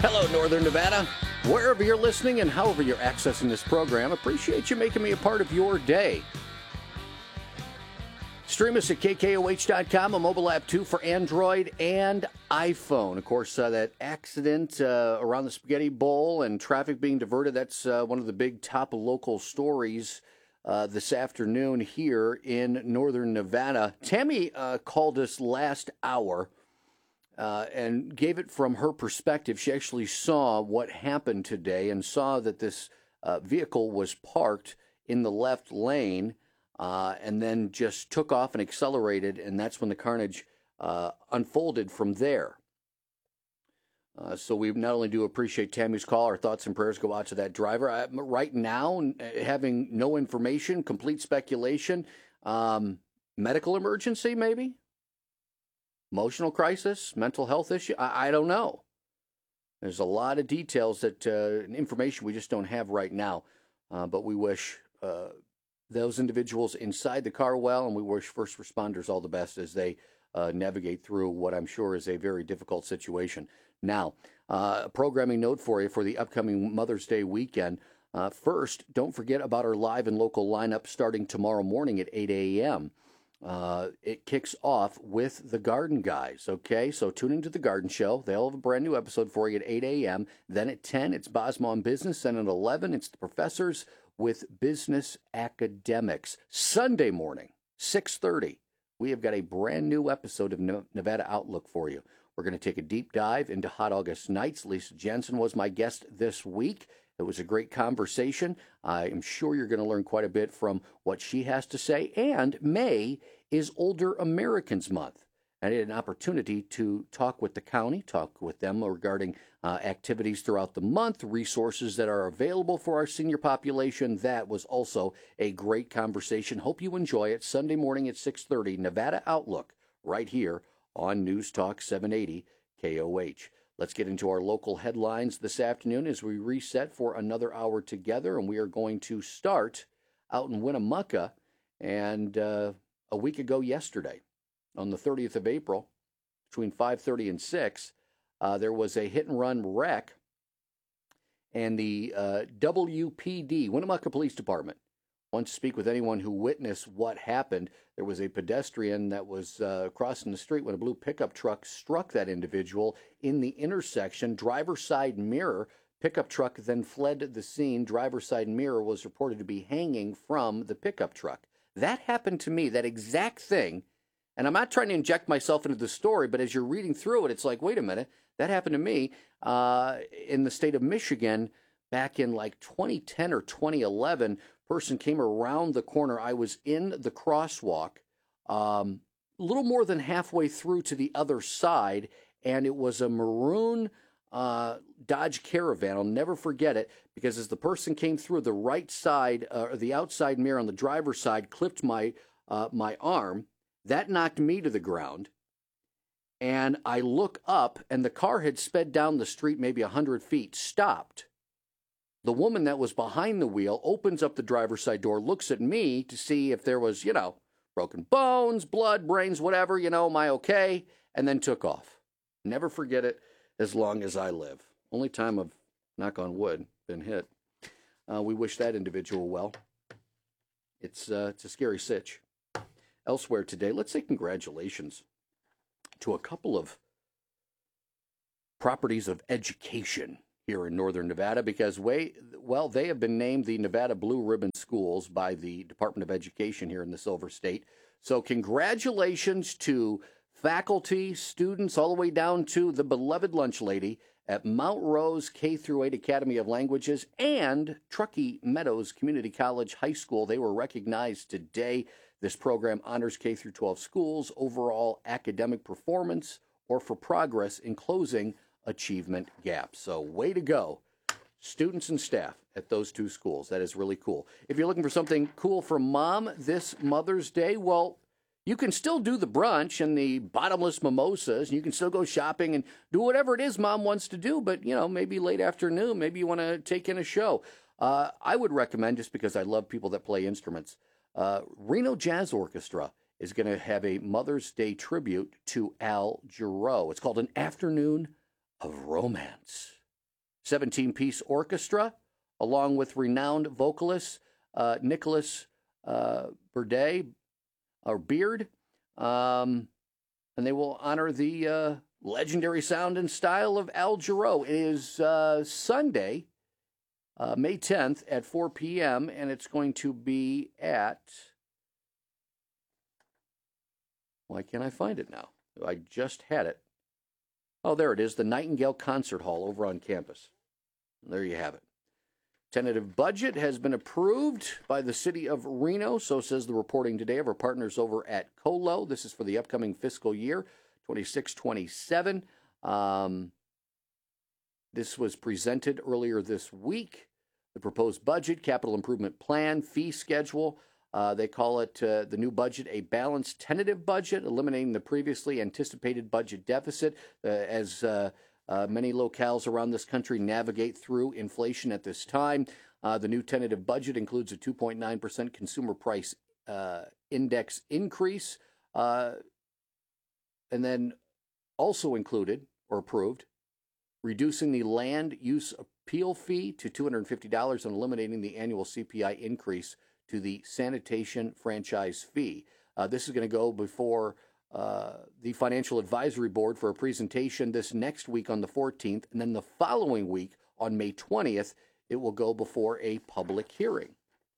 Hello, Northern Nevada. Wherever you're listening and however you're accessing this program, appreciate you making me a part of your day. Stream us at KKOH.com, a mobile app too for Android and iPhone. Of course, that accident around the Spaghetti Bowl and traffic being diverted, that's one of the big top local stories this afternoon here in Northern Nevada. Tammy called us last hour and gave it from her perspective. She actually saw what happened today and saw that this vehicle was parked in the left lane and then just took off and accelerated, and that's when the carnage unfolded from there. So we not only do appreciate Tammy's call, our thoughts and prayers go out to that driver. Right now, having no information, complete speculation, medical emergency maybe? Emotional crisis, mental health issue? I don't know. There's a lot of details that information we just don't have right now. But we wish those individuals inside the car well, and we wish first responders all the best as they navigate through what I'm sure is a very difficult situation. Now, a programming note for you for the upcoming Mother's Day weekend. First, don't forget about our live and local lineup starting tomorrow morning at 8 a.m. It kicks off with the Garden Guys, okay? So tune into the Garden Show. They'll have a brand new episode for you at 8 a.m. Then at 10, it's Bosma on Business. Then at 11, it's the Professors with Business Academics. Sunday morning, 6:30, we have got a brand new episode of Nevada Outlook for you. We're going to take a deep dive into Hot August Nights. Lisa Jensen was my guest this week. It was a great conversation. I am sure you're going to learn quite a bit from what she has to say. And May is Older Americans Month. I had an opportunity to talk with the county, talk with them regarding activities throughout the month, resources that are available for our senior population. That was also a great conversation. Hope you enjoy it. Sunday morning at 6:30, Nevada Outlook, right here on News Talk 780 KOH. Let's get into our local headlines this afternoon as we reset for another hour together, and we are going to start out in Winnemucca. And a week ago yesterday, on the 30th of April, between 5:30 and 6, there was a hit-and-run wreck, and the WPD, Winnemucca Police Department, wants to speak with anyone who witnessed what happened. There was a pedestrian that was crossing the street when a blue pickup truck struck that individual in the intersection. Driver's side mirror. Pickup truck then fled the scene. Driver's side mirror was reported to be hanging from the pickup truck. That happened to me, that exact thing. And I'm not trying to inject myself into the story, but as you're reading through it, it's like, wait a minute, that happened to me in the state of Michigan back in like 2010 or 2011. Person came around the corner. I was in the crosswalk, a little more than halfway through to the other side, and it was a maroon Dodge Caravan. I'll never forget it, because as the person came through, the right side, or the outside mirror on the driver's side, clipped my arm. That knocked me to the ground, and I look up, and the car had sped down the street maybe 100 feet, stopped. The woman that was behind the wheel opens up the driver's side door, looks at me to see if there was, broken bones, blood, brains, whatever, am I okay? And then took off. Never forget it as long as I live. Only time I've, knock on wood, been hit. We wish that individual well. It's a scary sitch. Elsewhere today, let's say congratulations to a couple of properties of education here in Northern Nevada, because they have been named the Nevada Blue Ribbon Schools by the Department of Education here in the Silver State. So congratulations to faculty, students, all the way down to the beloved lunch lady at Mount Rose K-8 Academy of Languages and Truckee Meadows Community College High School. They were recognized today. This program honors K-12 schools' overall academic performance or for progress in closing achievement gaps. So way to go, students and staff at those two schools. That is really cool. If you're looking for something cool for mom this Mother's Day, well, you can still do the brunch and the bottomless mimosas, and you can still go shopping and do whatever it is mom wants to do, but, maybe late afternoon, maybe you want to take in a show. I would recommend, just because I love people that play instruments, Reno Jazz Orchestra is going to have a Mother's Day tribute to Al Jarreau. It's called An Afternoon of Romance. 17-piece orchestra, along with renowned vocalist Nicholas Beard. And they will honor the legendary sound and style of Al Jarreau. It is Sunday, May 10th at 4 p.m., and it's going to be at... Why can't I find it now? I just had it. Oh, there it is, the Nightingale Concert Hall over on campus. There you have it. Tentative budget has been approved by the city of Reno, so says the reporting today of our partners over at Colo. This is for the upcoming fiscal year, 26-27. This was presented earlier this week. The proposed budget, capital improvement plan, fee schedule. They call it the new budget a balanced tentative budget, eliminating the previously anticipated budget deficit as many locales around this country navigate through inflation at this time. The new tentative budget includes a 2.9% consumer price index increase, and then also included or approved reducing the land use appeal fee to $250 and eliminating the annual CPI increase to the sanitation franchise fee. This is going to go before the Financial Advisory Board for a presentation this next week on the 14th, and then the following week on May 20th, it will go before a public hearing.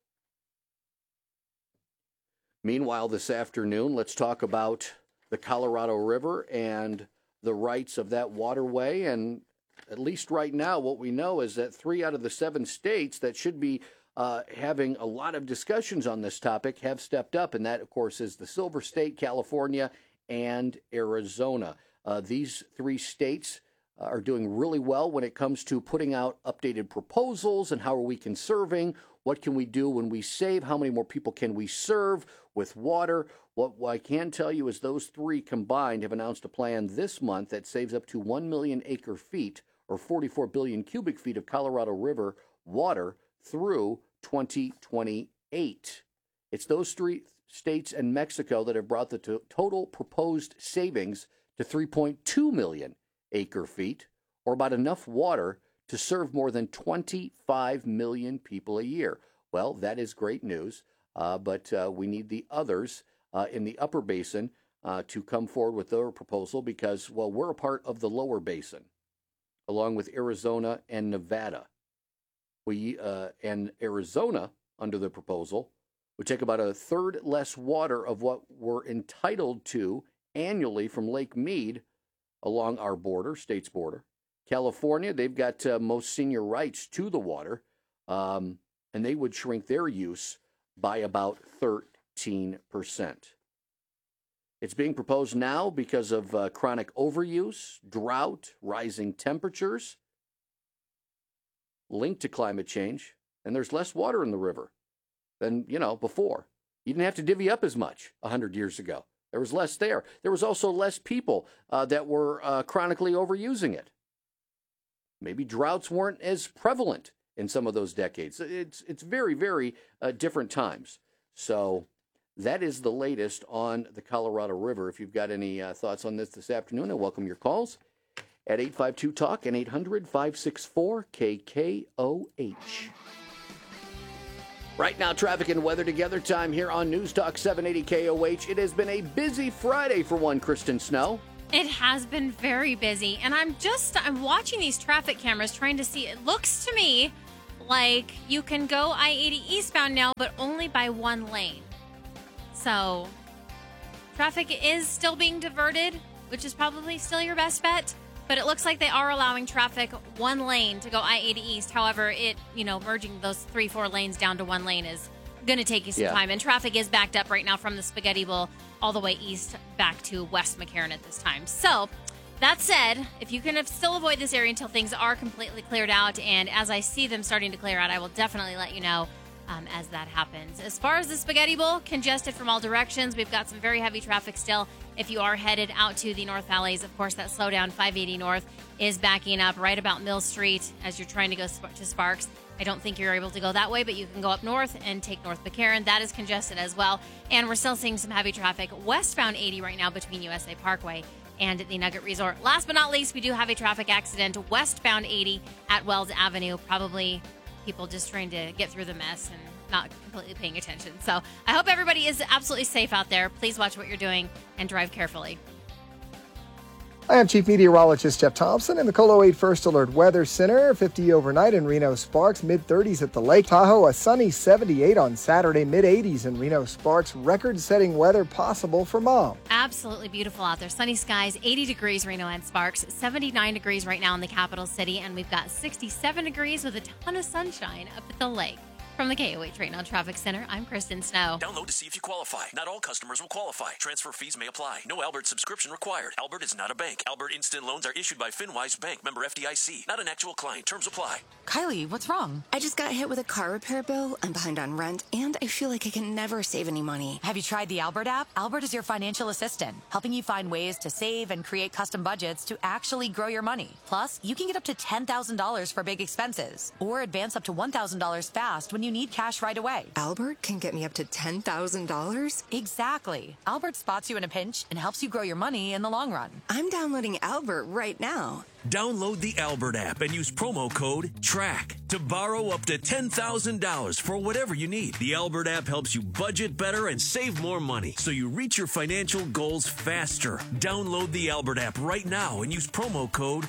Meanwhile, this afternoon, let's talk about the Colorado River and the rights of that waterway. And at least right now, what we know is that 3 out of the 7 states that should be having a lot of discussions on this topic have stepped up, and that, of course, is the Silver State, California, and Arizona. These 3 states are doing really well when it comes to putting out updated proposals and how are we conserving, what can we do when we save, how many more people can we serve with water. What I can tell you is those 3 combined have announced a plan this month that saves up to 1 million acre feet or 44 billion cubic feet of Colorado River water through 2028. It's those 3 states and Mexico that have brought the total proposed savings to 3.2 million acre feet, or about enough water to serve more than 25 million people a year. Well, that is great news, but we need the others in the upper basin to come forward with their proposal because, well, we're a part of the lower basin, along with Arizona and Nevada. We and Arizona, under the proposal, would take about a third less water of what we're entitled to annually from Lake Mead along our border, state's border. California, they've got most senior rights to the water, and they would shrink their use by about 13%. It's being proposed now because of chronic overuse, drought, rising temperatures, linked to climate change, and there's less water in the river than, before. You didn't have to divvy up as much 100 years ago. There was less there. There was also less people that were chronically overusing it. Maybe droughts weren't as prevalent in some of those decades. It's very, very different times. So that is the latest on the Colorado River. If you've got any thoughts on this afternoon, I welcome your calls at 852-TALK and 800-564-KKOH. Right now, traffic and weather together time here on News Talk 780 KOH. It has been a busy Friday for one, Kristen Snow. It has been very busy, and I'm watching these traffic cameras trying to see. It looks to me like you can go I-80 eastbound now, but only by one lane. So traffic is still being diverted, which is probably still your best bet. But it looks like they are allowing traffic one lane to go I-80 east. However, merging those 3-4 lanes down to one lane is going to take you some time. And traffic is backed up right now from the Spaghetti Bowl all the way east back to West McCarran at this time. So that said, if you can still avoid this area until things are completely cleared out, and as I see them starting to clear out, I will definitely let you know as that happens. As far as the Spaghetti Bowl, congested from all directions. We've got some very heavy traffic still. If you are headed out to the North Valleys, of course, that slowdown 580 North is backing up right about Mill Street as you're trying to go to Sparks. I don't think you're able to go that way, but you can go up north and take North McCarran. That is congested as well. And we're still seeing some heavy traffic westbound 80 right now between USA Parkway and the Nugget Resort. Last but not least, we do have a traffic accident westbound 80 at Wells Avenue. Probably people just trying to get through the mess and not completely paying attention. So I hope everybody is absolutely safe out there. Please watch what you're doing and drive carefully. I am Chief Meteorologist Jeff Thompson in the Colo 8 First Alert Weather Center. 50 overnight in Reno Sparks, mid-30s at the Lake Tahoe. A sunny 78 on Saturday, mid-80s in Reno Sparks. Record-setting weather possible for Mom. Absolutely beautiful out there. Sunny skies, 80 degrees Reno and Sparks, 79 degrees right now in the capital city, and we've got 67 degrees with a ton of sunshine up at the lake. From the KOH Reno Traffic Center, I'm Kristen Snow. Download to see if you qualify. Not all customers will qualify. Transfer fees may apply. No Albert subscription required. Albert is not a bank. Albert Instant Loans are issued by FinWise Bank, member FDIC. Not an actual client. Terms apply. Kylie, what's wrong? I just got hit with a car repair bill. I'm behind on rent, and I feel like I can never save any money. Have you tried the Albert app? Albert is your financial assistant, helping you find ways to save and create custom budgets to actually grow your money. Plus, you can get up to $10,000 for big expenses, or advance up to $1,000 fast when you need cash right away. Albert can get me up to $10,000? Exactly. Albert spots you in a pinch and helps you grow your money in the long run. I'm downloading Albert right now. Download the Albert app and use promo code TRACK to borrow up to $10,000 for whatever you need. The Albert app helps you budget better and save more money so you reach your financial goals faster. Download the Albert app right now and use promo code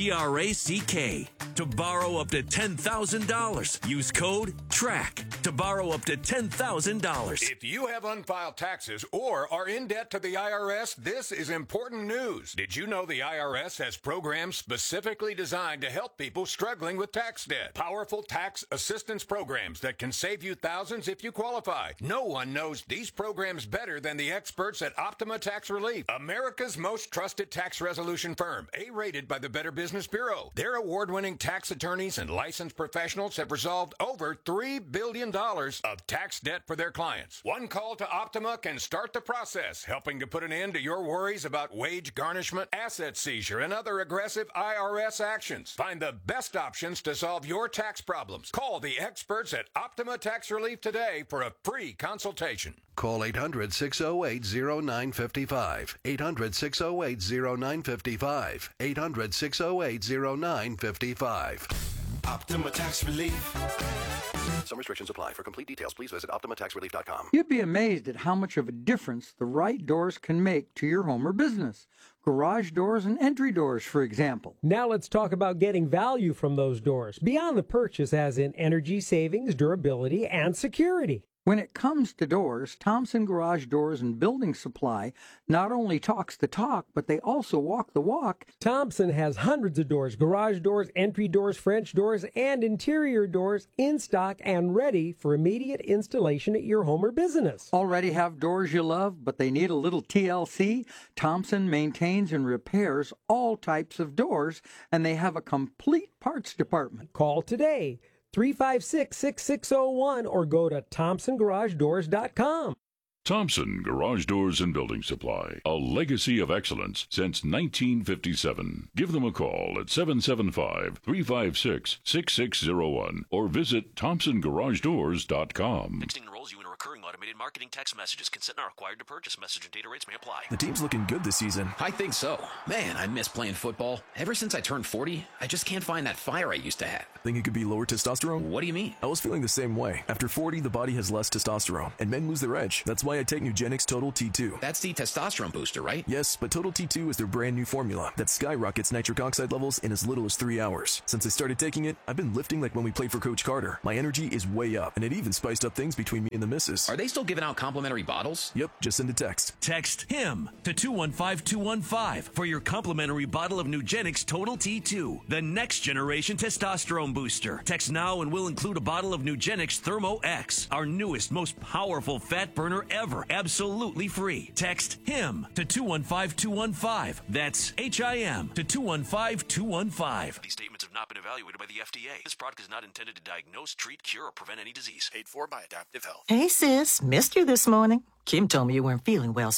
TRACK to borrow up to $10,000. Use code TRACK to borrow up to $10,000. If you have unfiled taxes or are in debt to the IRS, this is important news. Did you know the IRS has programs specifically designed to help people struggling with tax debt? Powerful tax assistance programs that can save you thousands if you qualify. No one knows these programs better than the experts at Optima Tax Relief, America's most trusted tax resolution firm, A-rated by the Better Business Bureau. Their award-winning tax attorneys and licensed professionals have resolved over $3 billion of tax debt for their clients. One call to Optima can start the process, helping to put an end to your worries about wage garnishment, asset seizure, and other aggressive IRS actions. Find the best options to solve your tax problems. Call the experts at Optima Tax Relief today for a free consultation. Call 800-608-0955. 800-608-0955. 800-608-0955. Optima Tax Relief. Some restrictions apply. For complete details, please visit OptimaTaxRelief.com. You'd be amazed at how much of a difference the right doors can make to your home or business. Garage doors and entry doors, for example. Now let's talk about getting value from those doors, beyond the purchase as in energy savings, durability, and security. When it comes to doors, Thompson Garage Doors and Building Supply not only talks the talk, but they also walk the walk. Thompson has hundreds of doors, garage doors, entry doors, French doors, and interior doors in stock and ready for immediate installation at your home or business. Already have doors you love, but they need a little TLC? Thompson maintains and repairs all types of doors, and they have a complete parts department. Call today. 356-6601 or go to ThompsonGarageDoors.com. Thompson Garage Doors and Building Supply, a legacy of excellence since 1957. Give them a call at 775-356-6601 or visit ThompsonGarageDoors.com. Texting enrolls you in a recurring automated marketing text messages. Consent not required to purchase. Message and data rates may apply. The team's looking good this season. I think so. Man, I miss playing football. Ever since I turned 40, I just can't find that fire I used to have. Think it could be lower testosterone? What do you mean? I was feeling the same way. After 40, the body has less testosterone, and men lose their edge. That's why I take Nugenix Total T2. That's the testosterone booster, right? Yes, but Total T2 is their brand new formula that skyrockets nitric oxide levels in as little as 3 hours. Since I started taking it, I've been lifting like when we played for Coach Carter. My energy is way up, and it even spiced up things between me and the missus. Are they still giving out complimentary bottles? Yep, just send a text. Text HIM to 215-215 for your complimentary bottle of Nugenix Total T2, the next generation testosterone booster. Text now and we'll include a bottle of Nugenix Thermo X, our newest, most powerful fat burner ever, absolutely free. Text HIM to 215-215. That's HIM to 215-215. These statements have not been evaluated by the FDA. This product is not intended to diagnose, treat, cure, or prevent any disease. Paid for by Adaptive Health. Hey, sis. Missed you this morning. Kim told me you weren't feeling well,